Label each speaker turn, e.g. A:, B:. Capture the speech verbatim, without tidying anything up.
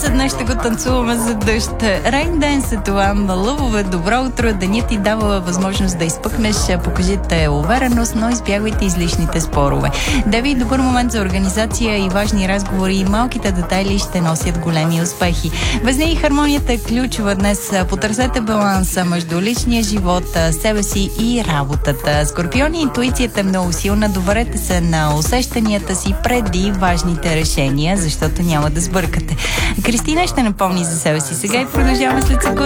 A: Данса днес ще го танцуваме за дъжд. Райн Денс е това. Лъвове, добро утро. Денят ти дава възможност да изпъкнеш. Покажете увереност, но избягвайте излишните спорове. Деви, добър момент за организация и важни разговори. И малките детайли ще носят големи успехи. Без нея хармонията е ключова днес. Потърсете баланса между личния живот, себе си и работата. Скорпиони, интуицията е много силна. Доверете се на усещанията си преди важните решения, защото няма да сбъркате. Кристина ще напомни за себе си сега и продължаваме след секунда.